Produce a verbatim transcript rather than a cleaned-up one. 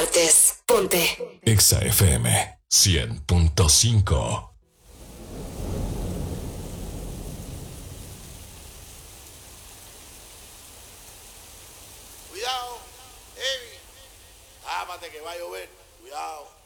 partes. Ponte Exa F M cien punto cinco. Cuidado, heavy. Tápate que va a llover. Cuidado.